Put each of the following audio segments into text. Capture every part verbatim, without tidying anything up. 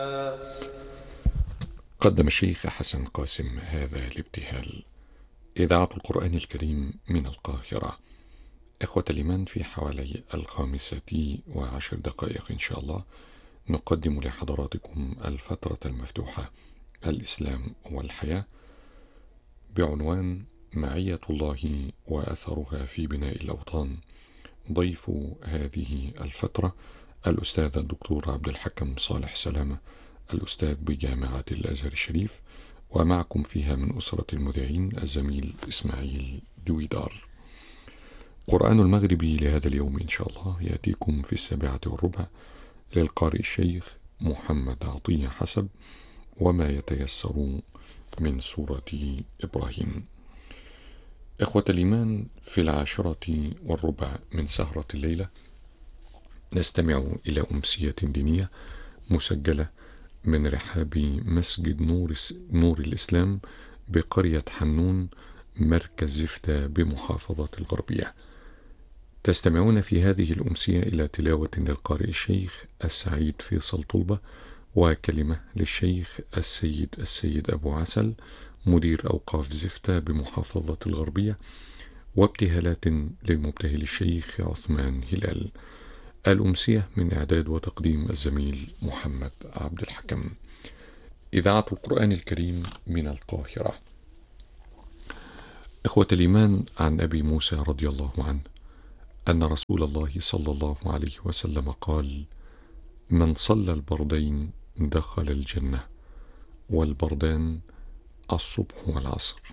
قدم الشيخ حسن قاسم هذا الابتهال. إذاعة القرآن الكريم من القاهرة. إخوة الإيمان، في حوالي الخامسة وعشر دقائق إن شاء الله نقدم لحضراتكم الفترة المفتوحة الإسلام والحياة بعنوان معية الله وأثرها في بناء الأوطان. ضيف هذه الفترة الأستاذ الدكتور عبد الحكم صالح سلامة، الأستاذ بجامعة الأزهر الشريف، ومعكم فيها من أسرة المذيعين الزميل إسماعيل دويدار. قرآن المغرب لهذا اليوم إن شاء الله يأتيكم في السابعة والربع للقارئ الشيخ محمد عطية حسب، وما يتيسر من سورة إبراهيم. إخوة الإيمان، في العاشرة والربع من سهرة الليلة نستمع إلى أمسية دينية مسجلة من رحاب مسجد نور, نور الإسلام بقرية حنون مركز زفتة بمحافظة الغربية. تستمعون في هذه الأمسية إلى تلاوة للقارئ الشيخ السعيد فيصل طلبة، وكلمة للشيخ السيد السيد أبو عسل مدير أوقاف زفتة بمحافظة الغربية، وابتهالات للمبتهل الشيخ عثمان هلال. الأمسية من إعداد وتقديم الزميل محمد عبد الحكم. إذاعة القرآن الكريم من القاهرة. إخوة الإيمان، عن أبي موسى رضي الله عنه أن رسول الله صلى الله عليه وسلم قال: من صلى البردين دخل الجنة، والبردان الصبح والعصر.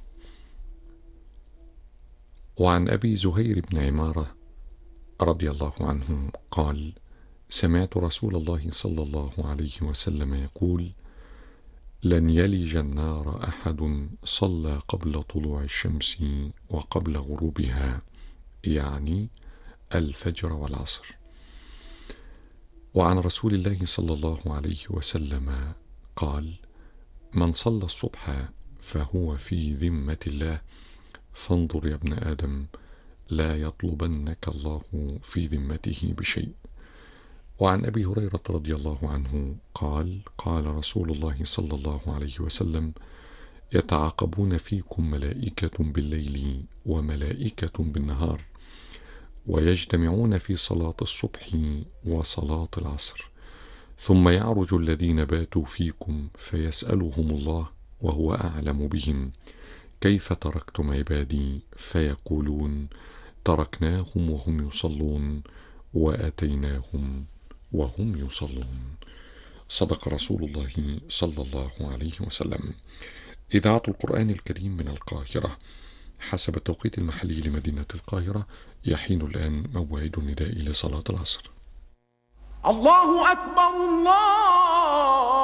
وعن أبي زهير بن عمارة رضي الله عنه قال: سمعت رسول الله صلى الله عليه وسلم يقول: لن يلج النار أحد صلى قبل طلوع الشمس وقبل غروبها، يعني الفجر والعصر. وعن رسول الله صلى الله عليه وسلم قال: من صلى الصبح فهو في ذمة الله، فانظر يا ابن آدم لا يطلبنك الله في ذمته بشيء. وعن أبي هريرة رضي الله عنه قال: قال رسول الله صلى الله عليه وسلم: يتعاقبون فيكم ملائكة بالليل وملائكة بالنهار، ويجتمعون في صلاة الصبح وصلاة العصر، ثم يعرج الذين باتوا فيكم فيسألهم الله وهو أعلم بهم: كيف تركتم عبادي؟ فيقولون: تركناهم وهم يصلون وأتيناهم وهم يصلون. صدق رسول الله صلى الله عليه وسلم. إذاعة القرآن الكريم من القاهرة. حسب التوقيت المحلي لمدينة القاهرة يحين الآن موعد النداء لصلاة العصر. الله أكبر الله